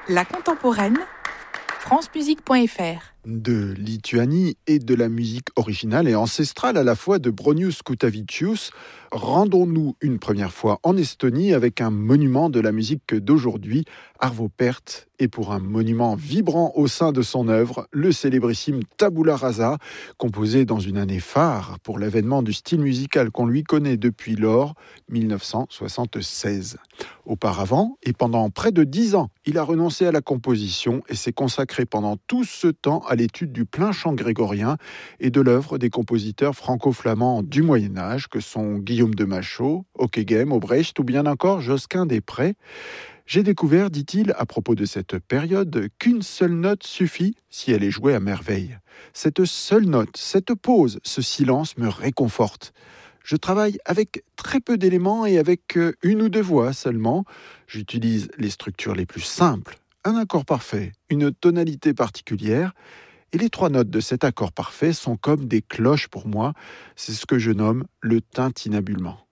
La contemporaine, francemusique.fr. De Lituanie et de la musique originale et ancestrale à la fois de Bronius Kutavičius, rendons-nous une première fois en Estonie avec un monument de la musique d'aujourd'hui, Arvo Pärt, et pour un monument vibrant au sein de son œuvre, le célébrissime Tabula Rasa, composé dans une année phare pour l'avènement du style musical qu'on lui connaît depuis lors, 1976. Auparavant, et pendant près de 10 ans, il a renoncé à la composition et s'est consacré pendant tout ce temps à l'étude du plein chant grégorien et de l'œuvre des compositeurs franco-flamands du Moyen-Âge que sont Guillaume de Machaut, Ockeghem, Obrecht ou bien encore Josquin des Prés. J'ai découvert, dit-il, à propos de cette période, qu'une seule note suffit si elle est jouée à merveille. Cette seule note, cette pause, ce silence me réconforte. Je travaille avec très peu d'éléments et avec une ou deux voix seulement. J'utilise les structures les plus simples, un accord parfait, une tonalité particulière. Et les 3 notes de cet accord parfait sont comme des cloches pour moi. C'est ce que je nomme le tintinabulement.